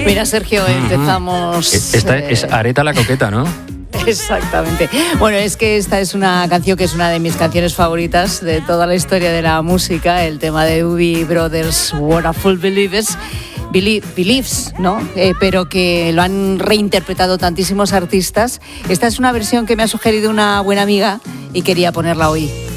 Mira, Sergio, empezamos... Esta es Areta la Coqueta, ¿no? Exactamente. Bueno, es que esta es una canción que es una de mis canciones favoritas de toda la historia de la música, el tema de Doobie Brothers, Wonderful Believers, ¿no? Pero que lo han reinterpretado tantísimos artistas. Esta es una versión que me ha sugerido una buena amiga y quería ponerla hoy.